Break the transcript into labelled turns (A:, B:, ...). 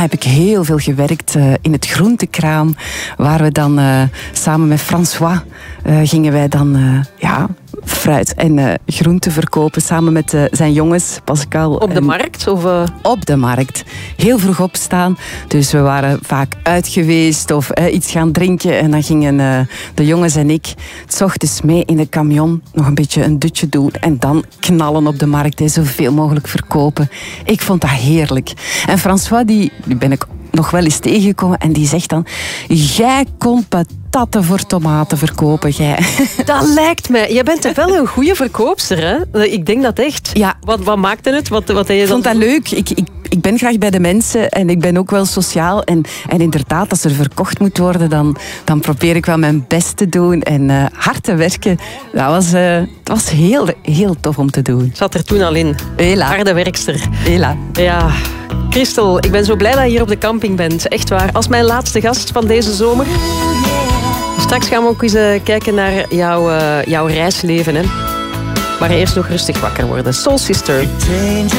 A: heb ik heel veel gewerkt in het groentekraam, waar we dan samen met François gingen wij dan fruit en groenten verkopen samen met zijn jongens, Pascal.
B: Op de markt? Of,
A: Op de markt. Heel vroeg opstaan. Dus we waren vaak uit geweest of iets gaan drinken. En dan gingen de jongens en ik 's ochtends mee in de camion nog een beetje een dutje doen. En dan knallen op de markt en zoveel mogelijk verkopen. Ik vond dat heerlijk. En François, die ben ik nog wel eens tegengekomen en die zegt dan: jij kon patatten voor tomaten verkopen, jij.
B: Dat lijkt mij. Jij bent toch wel een goede verkoopster, hè? Ik denk dat echt.
A: Ja.
B: Wat maakte het? Wat heb je
A: Ik vond dat leuk. Ik ben graag bij de mensen en ik ben ook wel sociaal. En inderdaad, als er verkocht moet worden, dan probeer ik wel mijn best te doen. En hard te werken, het was heel, heel tof om te doen.
B: Zat er toen al in.
A: Hela.
B: Harde werkster.
A: Hela.
B: Ja. Christel, ik ben zo blij dat je hier op de camping bent. Echt waar. Als mijn laatste gast van deze zomer. Straks gaan we ook eens kijken naar jouw reisleven. Hè. Maar eerst nog rustig wakker worden. Soul Sister.